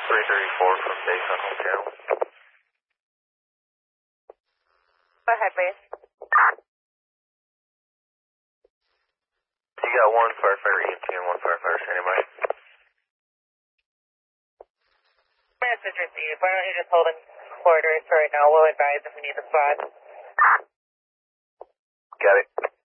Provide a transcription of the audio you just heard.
334 from base on home channel. Go ahead, base. You got one firefighter EMT and one firefighter standing by. Message received. Why don't you just hold in quarters for right now? We'll advise if we need a spot. Got it.